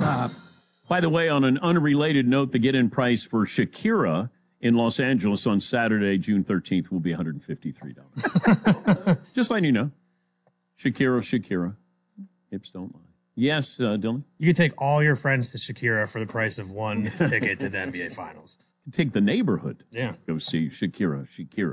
By the way, on an unrelated note, the get-in price for Shakira in Los Angeles on Saturday, June 13th, will be $153. Just letting you know. Shakira. Hips don't lie. Yes, Dylan? You could take all your friends to Shakira for the price of one ticket to the NBA Finals. Take the neighborhood. Yeah. Go see Shakira.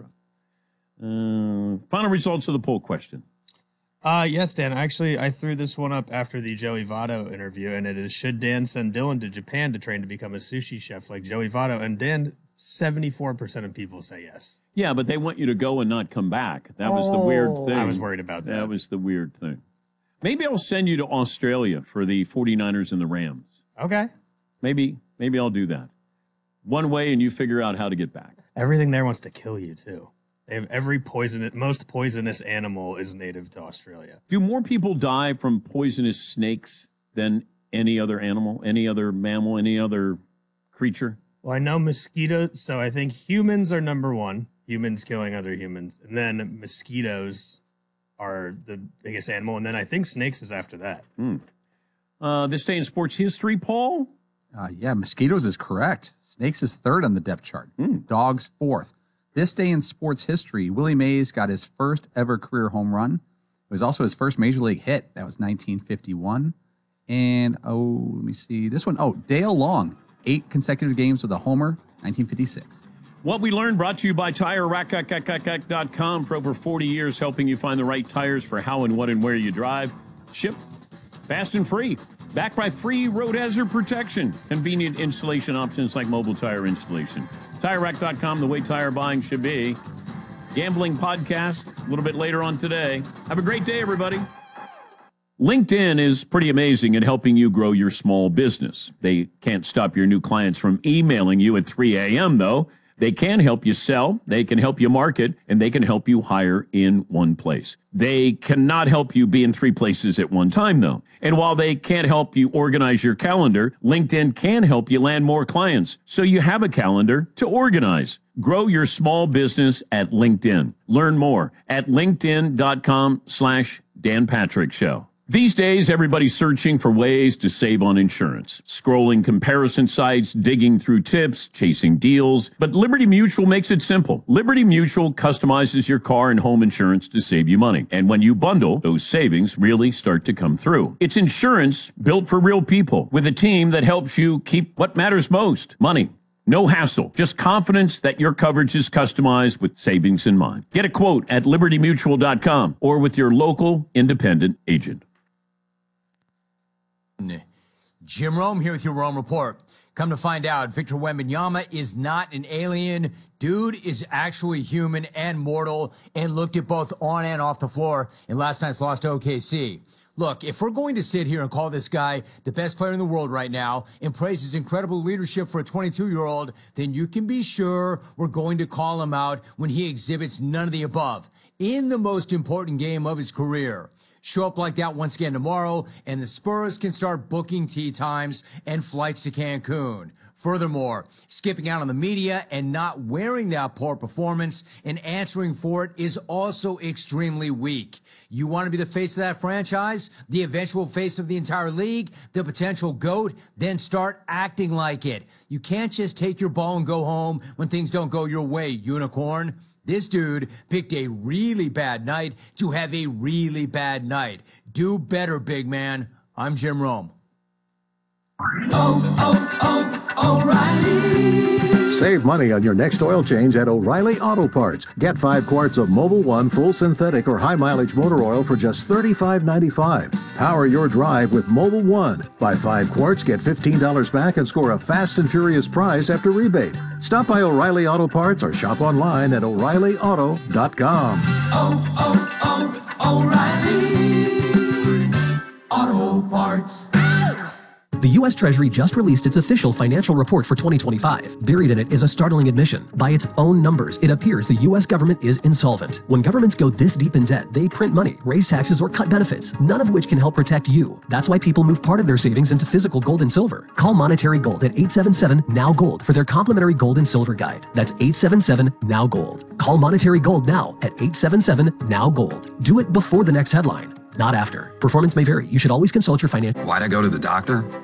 Final results of the poll question. Yes, Dan. Actually, I threw this one up after the Joey Votto interview, and it is, should Dan send Dylan to Japan to train to become a sushi chef like Joey Votto? And Dan, 74% of people say yes. Yeah, but they want you to go and not come back. That was the weird thing. I was worried about that. That was the weird thing. Maybe I'll send you to Australia for the 49ers and the Rams. Okay. Maybe I'll do that. One way, and you figure out how to get back. Everything there wants to kill you, too. They have most poisonous animal is native to Australia. Do more people die from poisonous snakes than any other animal, any other mammal, any other creature? Well, I know mosquitoes, so I think humans are number one. Humans killing other humans. And then mosquitoes are the biggest animal. And then I think snakes is after that. This day in sports history, Paul? Yeah, mosquitoes is correct. Snakes is third on the depth chart. Dogs fourth. This day in sports history, Willie Mays got his first ever career home run. It was also his first major league hit. That was 1951. And, let me see. This one, Dale Long, 8 consecutive games with a homer, 1956. What we learned brought to you by TireRack.com for over 40 years, helping you find the right tires for how and what and where you drive. Ship fast and free. Backed by free road hazard protection. Convenient installation options like mobile tire installation. TireRack.com, the way tire buying should be. Gambling podcast a little bit later on today. Have a great day, everybody. LinkedIn is pretty amazing at helping you grow your small business. They can't stop your new clients from emailing you at 3 a.m., though. They can help you sell, they can help you market, and they can help you hire in one place. They cannot help you be in 3 places at one time, though. And while they can't help you organize your calendar, LinkedIn can help you land more clients so you have a calendar to organize. Grow your small business at LinkedIn. Learn more at linkedin.com/Dan Patrick Show. These days, everybody's searching for ways to save on insurance. Scrolling comparison sites, digging through tips, chasing deals. But Liberty Mutual makes it simple. Liberty Mutual customizes your car and home insurance to save you money. And when you bundle, those savings really start to come through. It's insurance built for real people with a team that helps you keep what matters most, money. No hassle, just confidence that your coverage is customized with savings in mind. Get a quote at libertymutual.com or with your local independent agent. Jim Rome here with your Rome Report. Come to find out, Victor Wembanyama is not an alien. Dude is actually human and mortal and looked at both on and off the floor in last night's loss to OKC. Look, if we're going to sit here and call this guy the best player in the world right now and praise his incredible leadership for a 22-year-old, then you can be sure we're going to call him out when he exhibits none of the above in the most important game of his career. Show up like that once again tomorrow, and the Spurs can start booking tee times and flights to Cancun. Furthermore, skipping out on the media and not wearing that poor performance and answering for it is also extremely weak. You want to be the face of that franchise, the eventual face of the entire league, the potential GOAT, then start acting like it. You can't just take your ball and go home when things don't go your way, unicorn. This dude picked a really bad night to have a really bad night. Do better, big man. I'm Jim Rome. O'Reilly. Save money on your next oil change at O'Reilly Auto Parts. Get 5 quarts of Mobil 1 full synthetic or high mileage motor oil for just $35.95. Power your drive with Mobil 1. Buy 5 quarts, get $15 back, and score a fast and furious prize after rebate. Stop by O'Reilly Auto Parts or shop online at O'ReillyAuto.com. O'Reilly Auto Parts. The U.S. Treasury just released its official financial report for 2025. Buried in it is a startling admission. By its own numbers, it appears the U.S. government is insolvent. When governments go this deep in debt, they print money, raise taxes, or cut benefits, none of which can help protect you. That's why people move part of their savings into physical gold and silver. Call Monetary Gold at 877-NOW-GOLD for their complimentary gold and silver guide. That's 877-NOW-GOLD. Call Monetary Gold now at 877-NOW-GOLD. Do it before the next headline, not after. Performance may vary. You should always consult your financial... Why'd I go to the doctor?